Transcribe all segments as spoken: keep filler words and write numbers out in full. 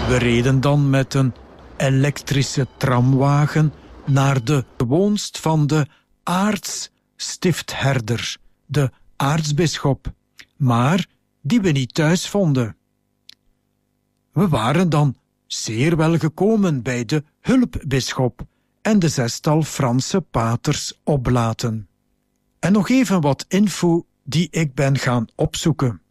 We reden dan met een elektrische tramwagen naar de woonst van de aartsstiftherder, de aartsbisschop, maar die we niet thuis vonden. We waren dan zeer wel gekomen bij de hulpbisschop en de zestal Franse paters oblaten. En nog even wat info die ik ben gaan opzoeken.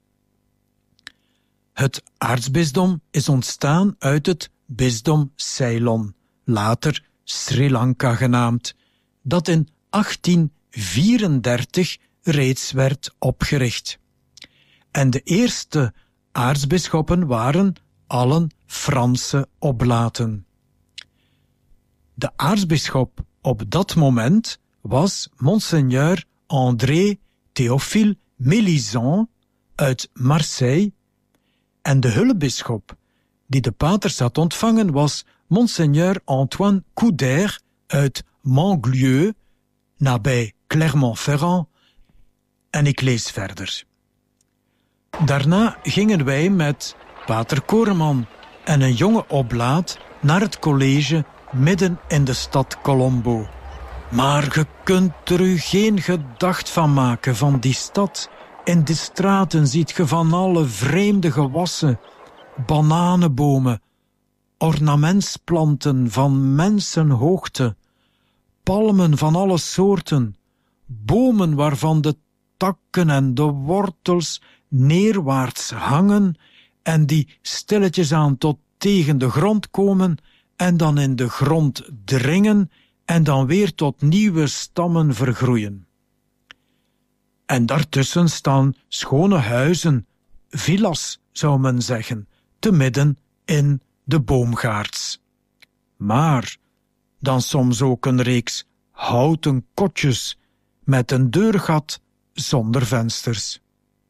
Het aartsbisdom is ontstaan uit het bisdom Ceylon, later Sri Lanka genaamd, dat in achttien vierendertig reeds werd opgericht. En de eerste aartsbisschoppen waren allen Franse oblaten. De aartsbisschop op dat moment was Monseigneur André Théophile Mélisande uit Marseille en de hulpbisschop die de paters had ontvangen was Monseigneur Antoine Couder uit Manglieu, nabij Clermont-Ferrand, en ik lees verder. Daarna gingen wij met pater Koreman en een jonge oblaat naar het college midden in de stad Colombo. Maar je kunt er u geen gedacht van maken van die stad. In de straten ziet je van alle vreemde gewassen, bananenbomen, ornamentsplanten van mensenhoogte, palmen van alle soorten, bomen waarvan de takken en de wortels neerwaarts hangen en die stilletjes aan tot tegen de grond komen en dan in de grond dringen en dan weer tot nieuwe stammen vergroeien. En daartussen staan schone huizen, villas zou men zeggen, te midden in de boomgaards. Maar dan soms ook een reeks houten kotjes met een deurgat zonder vensters.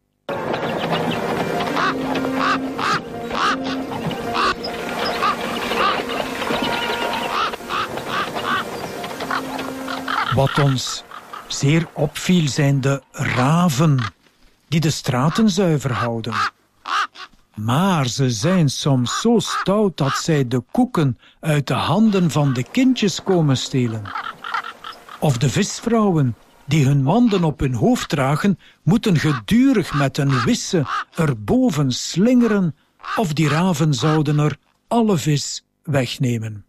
Wat ons zeer opviel zijn de raven die de straten zuiver houden. Maar ze zijn soms zo stout dat zij de koeken uit de handen van de kindjes komen stelen. Of de visvrouwen die hun manden op hun hoofd dragen, moeten gedurig met een wisse erboven slingeren, of die raven zouden er alle vis wegnemen.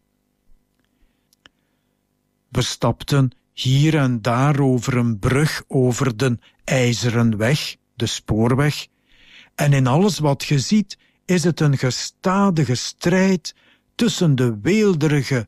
We stapten hier en daar over een brug over de ijzeren weg, de spoorweg, en in alles wat je ziet is het een gestadige strijd tussen de weelderige